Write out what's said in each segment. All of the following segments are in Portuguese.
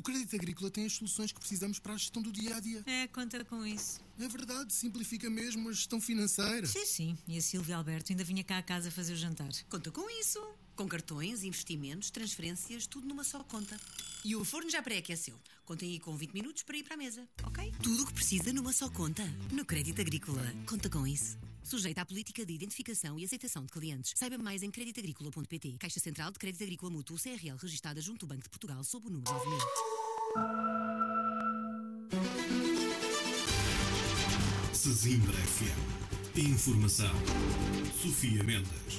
Crédito Agrícola tem as soluções que precisamos para a gestão do dia-a-dia. Conta com isso. É verdade, simplifica mesmo a gestão financeira. Sim. E a Silvia Alberto ainda vinha cá a casa fazer o jantar. Conta com isso. Com cartões, investimentos, transferências, tudo numa só conta. E o forno já pré-aqueceu. Contem aí com 20 minutos para ir para a mesa, ok? Tudo o que precisa numa só conta. No Crédito Agrícola. Conta com isso. Sujeita à política de identificação e aceitação de clientes. Saiba mais em creditagricola.pt. Caixa Central de Crédito Agrícola Mútuo CRL, registada junto do Banco de Portugal sob o número 9000. Sesimbra FM. Informação. Sofia Mendes.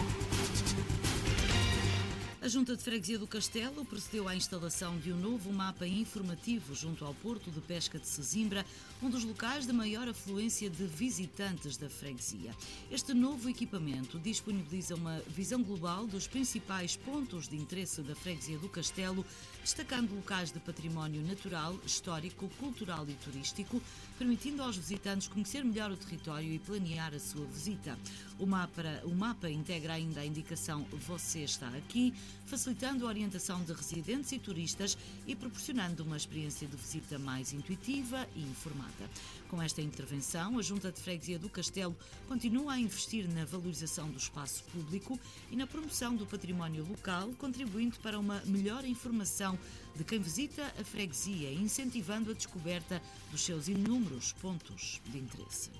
A Junta de Freguesia do Castelo procedeu à instalação de um novo mapa informativo junto ao Porto de Pesca de Sesimbra, um dos locais de maior afluência de visitantes da freguesia. Este novo equipamento disponibiliza uma visão global dos principais pontos de interesse da Freguesia do Castelo, destacando locais de património natural, histórico, cultural e turístico, permitindo aos visitantes conhecer melhor o território e planear a sua visita. O mapa integra ainda a indicação "Você está aqui", facilitando a orientação de residentes e turistas e proporcionando uma experiência de visita mais intuitiva e informada. Com esta intervenção, a Junta de Freguesia do Castelo continua a investir na valorização do espaço público e na promoção do património local, contribuindo para uma melhor informação de quem visita a freguesia e incentivando a descoberta dos seus inúmeros pontos de interesse.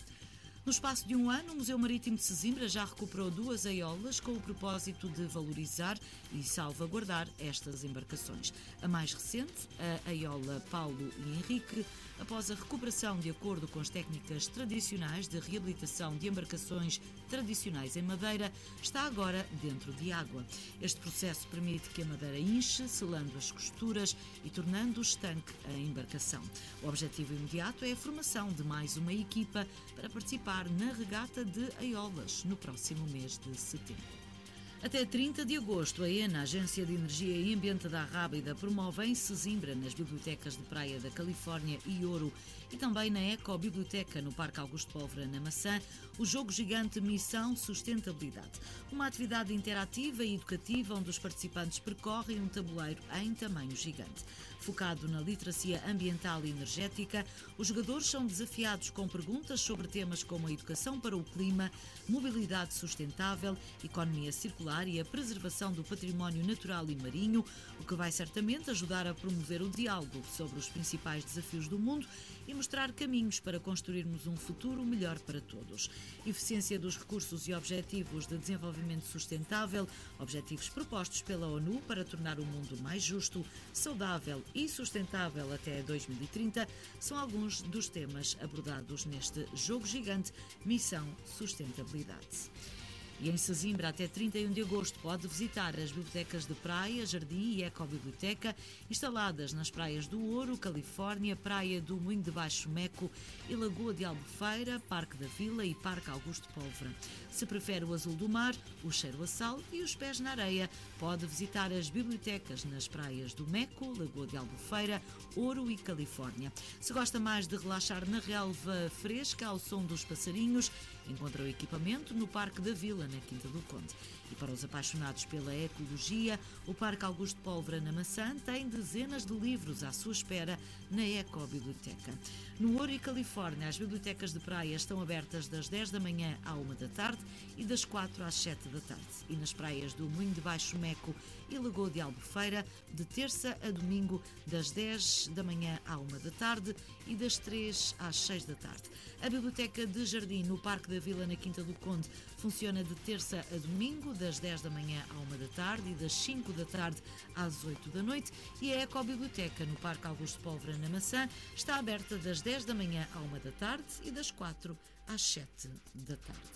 No espaço de um ano, o Museu Marítimo de Sesimbra já recuperou 2 aiolas com o propósito de valorizar e salvaguardar estas embarcações. A mais recente, a aiola Paulo e Henrique, após a recuperação de acordo com as técnicas tradicionais de reabilitação de embarcações tradicionais em madeira, está agora dentro de água. Este processo permite que a madeira inche, selando as costuras e tornando estanque a embarcação. O objetivo imediato é a formação de mais uma equipa para participar na regata de aiolas no próximo mês de setembro. Até 30 de agosto, a ENA, Agência de Energia e Ambiente da Arrábida, promove em Sesimbra, nas bibliotecas de praia da Califórnia e Ouro, e também na Ecobiblioteca, no Parque Augusto Pólvora, na Maçã, o jogo gigante Missão Sustentabilidade. Uma atividade interativa e educativa onde os participantes percorrem um tabuleiro em tamanho gigante. Focado na literacia ambiental e energética, os jogadores são desafiados com perguntas sobre temas como a educação para o clima, mobilidade sustentável, economia circular e a preservação do património natural e marinho, o que vai certamente ajudar a promover o diálogo sobre os principais desafios do mundo e mostrar caminhos para construirmos um futuro melhor para todos. Eficiência dos recursos e objetivos de desenvolvimento sustentável, objetivos propostos pela ONU para tornar o mundo mais justo, saudável e sustentável até 2030, são alguns dos temas abordados neste jogo gigante Missão Sustentabilidade. E em Sesimbra, até 31 de agosto, pode visitar as bibliotecas de praia, jardim e ecobiblioteca, instaladas nas praias do Ouro, Califórnia, Praia do Moinho de Baixo Meco e Lagoa de Albufeira, Parque da Vila e Parque Augusto Pólvora. Se prefere o azul do mar, o cheiro a sal e os pés na areia, pode visitar as bibliotecas nas praias do Meco, Lagoa de Albufeira, Ouro e Califórnia. Se gosta mais de relaxar na relva fresca ao som dos passarinhos, encontra o equipamento no Parque da Vila, na Quinta do Conde. E para os apaixonados pela ecologia, o Parque Augusto Pólvora, na Maçã, tem dezenas de livros à sua espera na Ecobiblioteca. No Ouro e Califórnia, as bibliotecas de praia estão abertas das 10 da manhã à 1 da tarde e das 4 às 7 da tarde. E nas praias do Moinho de Baixo Meco e Lagoa de Albufeira, de terça a domingo, das 10 da manhã à 1 da tarde e das 3 às 6 da tarde. A Biblioteca de Jardim, no Parque da Vila, na Quinta do Conde, funciona de terça a domingo, das 10 da manhã à 1 da tarde e das 5 da tarde às 8 da noite. E a Ecobiblioteca, no Parque Augusto Pólvora, na Maçã, está aberta das 10 da manhã à 1 da tarde e das 4 às 7 da tarde.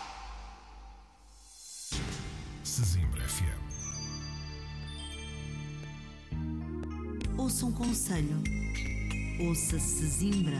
Sesimbra FM. Ouça um conselho. Ouça Sesimbra.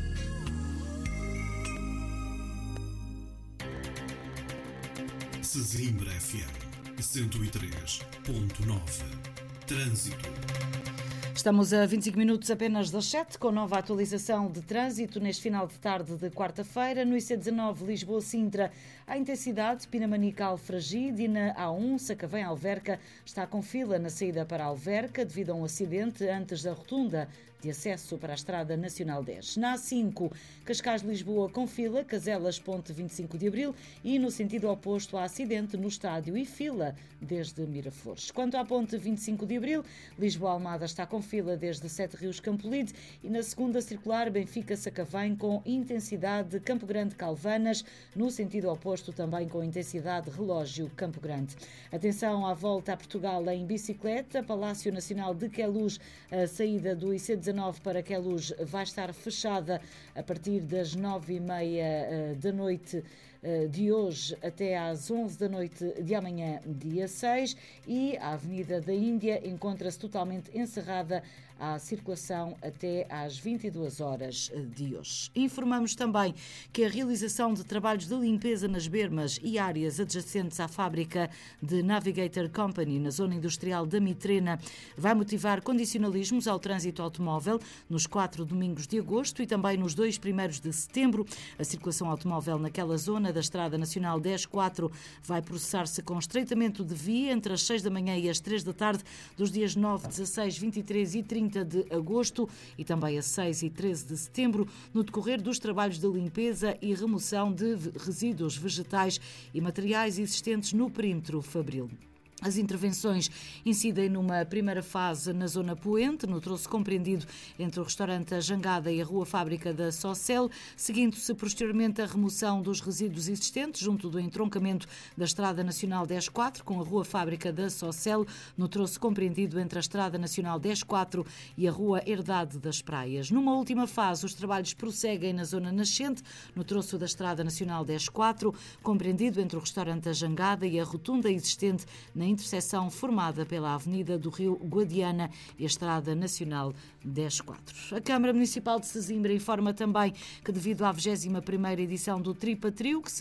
Sesimbra FM 103.9. Trânsito. Estamos a 25 minutos apenas das 7, com nova atualização de trânsito neste final de tarde de quarta-feira. No IC19 Lisboa-Sintra, a intensidade Pinamanique-Alfragide, e na A1 Sacavém-Alverca está com fila na saída para Alverca devido a um acidente antes da rotunda de acesso para a Estrada Nacional 10. Na A5, Cascais-Lisboa com fila, Caselas-Ponte 25 de Abril, e no sentido oposto há acidente no estádio e fila desde Miraflores. Quanto à Ponte 25 de Abril, Lisboa-Almada está com fila desde Sete Rios-Campolide, e na segunda circular Benfica-Sacavém com intensidade Campo Grande-Calvanas, no sentido oposto também com intensidade Relógio-Campo Grande. Atenção à volta a Portugal em bicicleta, Palácio Nacional de Queluz, a saída do IC19 para Queluz vai estar fechada a partir das 9h30 da noite de hoje até às 11 da noite de amanhã, dia 6, e a Avenida da Índia encontra-se totalmente encerrada à circulação até às 22 horas de hoje. Informamos também que a realização de trabalhos de limpeza nas bermas e áreas adjacentes à fábrica de Navigator Company, na zona industrial da Mitrena, vai motivar condicionalismos ao trânsito automóvel nos 4 domingos de agosto e também nos 2 primeiros de setembro. A circulação automóvel naquela zona da Estrada Nacional 10/4 vai processar-se com estreitamento de via entre as 6 da manhã e as 3 da tarde dos dias 9, 16, 23 e 30 de agosto e também a 6 e 13 de setembro, no decorrer dos trabalhos de limpeza e remoção de resíduos vegetais e materiais existentes no perímetro fabril. As intervenções incidem numa primeira fase na zona poente, no troço compreendido entre o restaurante A Jangada e a Rua Fábrica da Socel, seguindo-se posteriormente a remoção dos resíduos existentes junto do entroncamento da Estrada Nacional 10/4 com a Rua Fábrica da Socel, no troço compreendido entre a Estrada Nacional 10/4 e a Rua Herdade das Praias. Numa última fase, os trabalhos prosseguem na zona nascente, no troço da Estrada Nacional 10/4, compreendido entre o restaurante A Jangada e a rotunda existente na interseção formada pela Avenida do Rio Guadiana e a Estrada Nacional 10/4. A Câmara Municipal de Sesimbra informa também que, devido à 21ª edição do Tripa Trio, que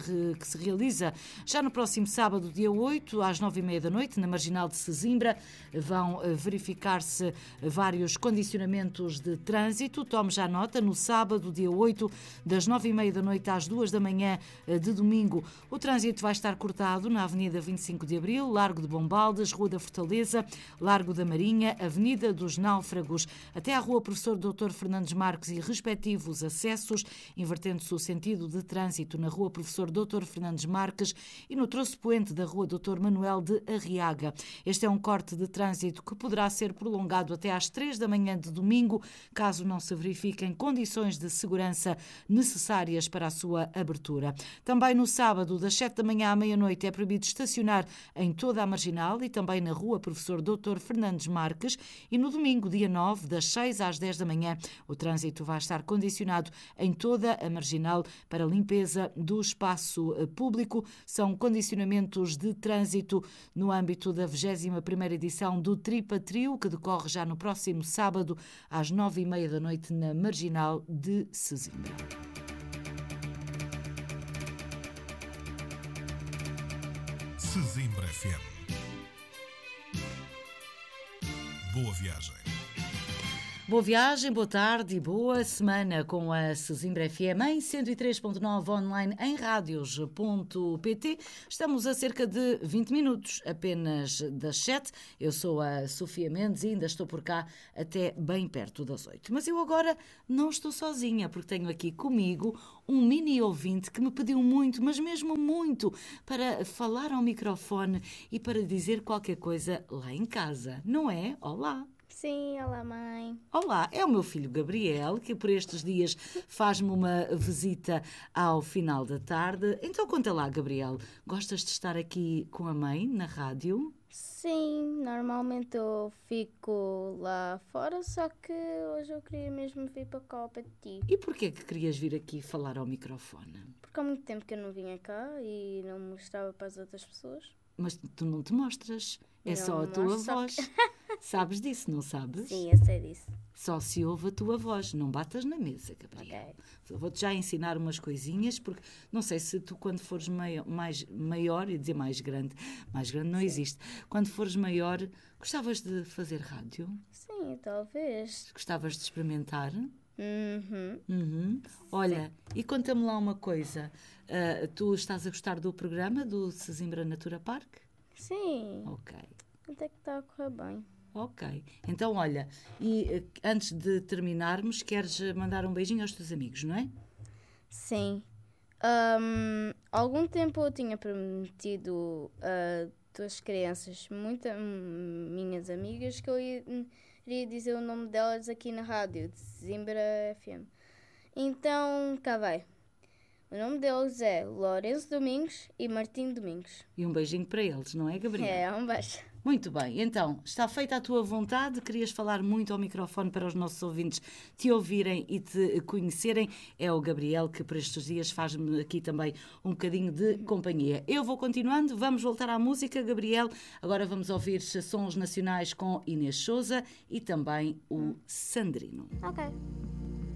se realiza já no próximo sábado, dia 8, às 9h30 da noite, na Marginal de Sesimbra, vão verificar-se vários condicionamentos de trânsito. Tome já nota, no sábado, dia 8, das 9h30 da noite às 2 da manhã de domingo, o trânsito vai estar cortado na Avenida 25 de Abril, Largo de Bombaldas, Rua da Fortaleza, Largo da Marinha, Avenida dos Náufragos, até à Rua Professor Dr. Fernandes Marques e respectivos acessos, invertendo-se o sentido de trânsito na Rua Professor Dr. Fernandes Marques e no troço poente da Rua Dr. Manuel de Arriaga. Este é um corte de trânsito que poderá ser prolongado até às 3 da manhã de domingo, caso não se verifiquem condições de segurança necessárias para a sua abertura. Também no sábado, das 7 da manhã à meia-noite, é proibido estacionar em toda a Marginal e também na Rua Professor Dr. Fernandes Marques, e no domingo, dia 9, das 6 às 10 da manhã, o trânsito vai estar condicionado em toda a Marginal para limpeza do espaço público. São condicionamentos de trânsito no âmbito da 21ª edição do Tripa Trio, que decorre já no próximo sábado, às 9h30 da noite, na Marginal de Sesimbra. Sesimbra FM. Boa viagem. Boa viagem, boa tarde e boa semana com a Sesimbra FM em 103.9 online em radios.pt. Estamos a cerca de 20 minutos apenas das 7. Eu sou a Sofia Mendes e ainda estou por cá até bem perto das 8. Mas eu agora não estou sozinha, porque tenho aqui comigo um mini ouvinte que me pediu muito, mas mesmo muito, para falar ao microfone e para dizer qualquer coisa lá em casa. Não é? Olá! Sim, olá mãe. Olá, é o meu filho Gabriel, que por estes dias faz-me uma visita ao final da tarde. Então conta lá, Gabriel, gostas de estar aqui com a mãe na rádio? Sim, normalmente eu fico lá fora, só que hoje eu queria mesmo vir para cá ao pé de ti. E porquê que querias vir aqui falar ao microfone? Porque há muito tempo que eu não vinha cá e não mostrava para as outras pessoas. Mas tu não te mostras, é Não só a me tua mostro, só voz. Sabes disso, não sabes? Sim, eu sei disso. Só se ouve a tua voz, não batas na mesa, Gabriel. Vou-te já ensinar umas coisinhas, porque não sei se tu, quando fores maior, ia dizer mais grande não existe. Quando fores maior, gostavas de fazer rádio? Sim, talvez. Gostavas de experimentar? Uhum. Olha, e conta-me lá uma coisa. Tu estás a gostar do programa do Sesimbra Natura Park? Sim. Ok. Até que está a correr bem. Ok. Então, olha, e antes de terminarmos, queres mandar um beijinho aos teus amigos, não é? Sim. Algum tempo eu tinha prometido a duas crianças, minhas amigas, que eu iria dizer o nome delas aqui na rádio, de Sesimbra FM. Então, cá vai. O nome deles é Lourenço Domingos e Martim Domingos. E um beijinho para eles, não é, Gabriel? É, um beijo. Muito bem, então, está feita a tua vontade, querias falar muito ao microfone para os nossos ouvintes te ouvirem e te conhecerem. É o Gabriel que por estes dias faz-me aqui também um bocadinho de companhia. Eu vou continuando, vamos voltar à música, Gabriel. Agora vamos ouvir sons nacionais com Inês Sousa e também o Sandrino. Ok.